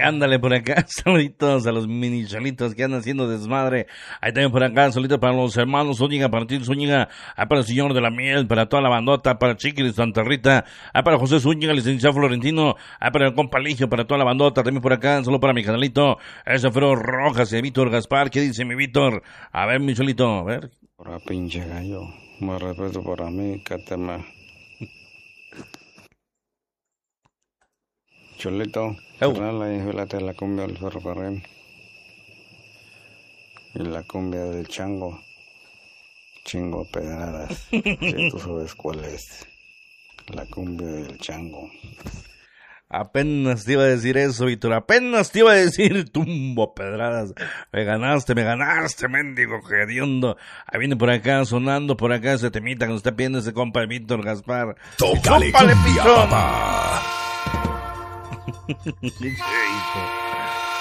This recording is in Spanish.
Ándale por acá, saluditos a los mini chalitos que andan haciendo desmadre. Ahí también por acá, saluditos para los hermanos Zúñiga, para ti Zúñiga, para el señor de la miel, para toda la bandota, para Chiqui de Santa Rita, para José Zúñiga, licenciado Florentino, para el compa Ligio, para toda la bandota, también por acá, solo para mi canalito, ese Fero Rojas y Víctor Gaspar. ¿Qué dice mi Víctor? A ver, mi cholito, a ver. Por pinche gallo, más respeto para mí, Catema. Cholito, carnal, ahí fíjate la cumbia del ferrocarril y la cumbia del chango, chingo pedradas. Si tú sabes cuál es, la cumbia del chango. Apenas te iba a decir eso, Víctor, apenas te iba a decir tumbo pedradas. Me ganaste, mendigo hediondo. Ahí viene por acá, sonando por acá ese temita que nos está pidiendo ese compa de Víctor Gaspar. ¡Tócale, cumbia, papá! ¿Qué hizo?